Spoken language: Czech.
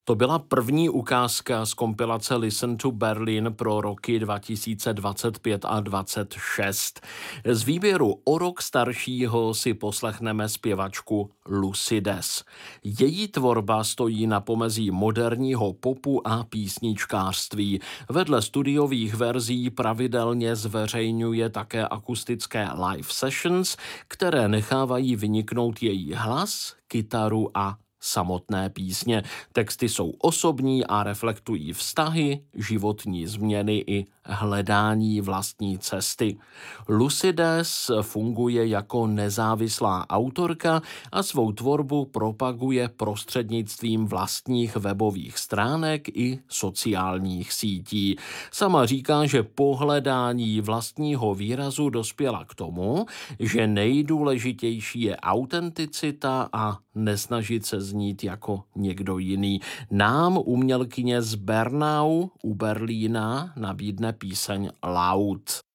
To byla první ukázka z kompilace Listen to Berlin pro roky 2025 a 26. Z výběru o rok staršího si poslechneme zpěvačku Lucy Des. Její tvorba stojí na pomezí moderního popu a písničkářství. Vedle studiových verzí pravidelně zveřejňuje také akustické live sessions, které nechávají vyniknout její hlas, kytaru a samotné písně. Texty jsou osobní a reflektují vztahy, životní změny i hledání vlastní cesty. Lucy Des funguje jako nezávislá autorka a svou tvorbu propaguje prostřednictvím vlastních webových stránek i sociálních sítí. Sama říká, že po hledání vlastního výrazu dospěla k tomu, že nejdůležitější je autenticita a nesnažit se znít jako někdo jiný. Nám umělkyně z Bernau u Berlína nabídne píseň Laut.